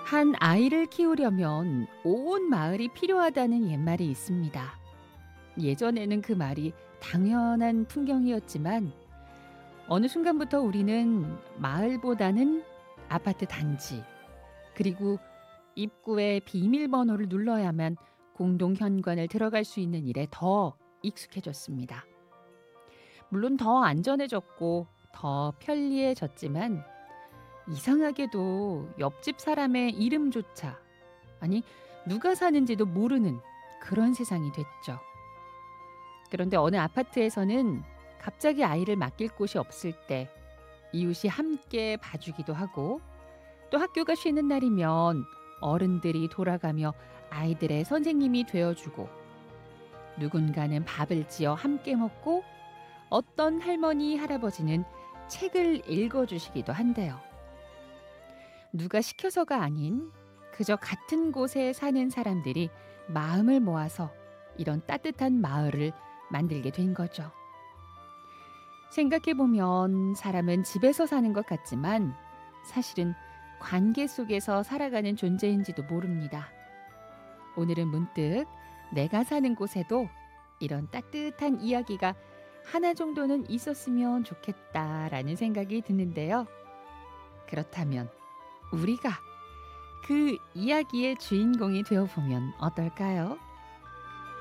한 아이를 키우려면 온 마을이 필요하다는 옛말이 있습니다. 예전에는 그 말이 당연한 풍경이었지만 어느 순간부터 우리는 마을보다는 아파트 단지, 그리고 입구에 비밀번호를 눌러야만 공동 현관을 들어갈 수 있는 일에 더 익숙해졌습니다. 물론 더 안전해졌고 더 편리해졌지만 이상하게도 옆집 사람의 이름조차, 아니 누가 사는지도 모르는 그런 세상이 됐죠. 그런데 어느 아파트에서는 갑자기 아이를 맡길 곳이 없을 때 이웃이 함께 봐주기도 하고, 또 학교가 쉬는 날이면 어른들이 돌아가며 아이들의 선생님이 되어주고, 누군가는 밥을 지어 함께 먹고, 어떤 할머니 할아버지는 책을 읽어주시기도 한대요. 누가 시켜서가 아닌 그저 같은 곳에 사는 사람들이 마음을 모아서 이런 따뜻한 마을을 만들게 된 거죠. 생각해보면 사람은 집에서 사는 것 같지만 사실은 관계 속에서 살아가는 존재인지도 모릅니다. 오늘은 문득 내가 사는 곳에도 이런 따뜻한 이야기가 하나 정도는 있었으면 좋겠다라는 생각이 드는데요. 그렇다면 우리가 그 이야기의 주인공이 되어보면 어떨까요?